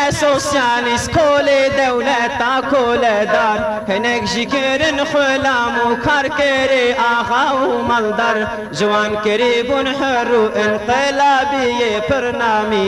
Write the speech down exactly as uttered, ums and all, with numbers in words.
سوسیالیست کل دولت تا کل دار هنگ جکرن خلام و کار کری آقا و مالدار جوان کری بون حر و انقلابی پرنامی